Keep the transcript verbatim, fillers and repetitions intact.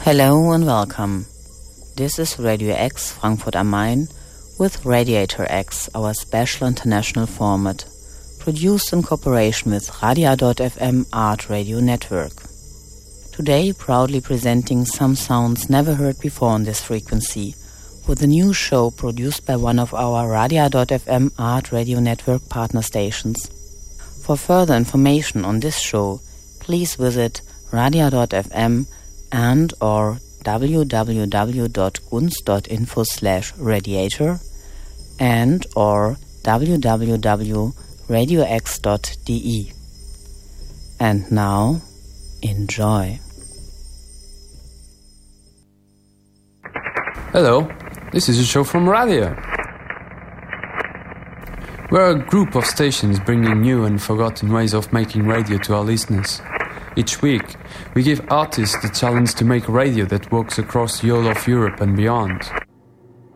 Hello and welcome. This is Radio X Frankfurt am Main with Radiator X, our special international format, produced in cooperation with Radia dot F M Art Radio Network. Today proudly presenting some sounds never heard before on this frequency, with a new show produced by one of our Radia dot F M Art Radio Network partner stations. For further information on this show, please visit Radia dot F M and or w w w dot gunst dot info slash radiator and or w w w dot radio x dot d e. And now, enjoy. Hello, this is a show from Radia. We're a group of stations bringing new and forgotten ways of making radio to our listeners. Each week, we give artists the challenge to make radio that walks across the whole of Europe and beyond.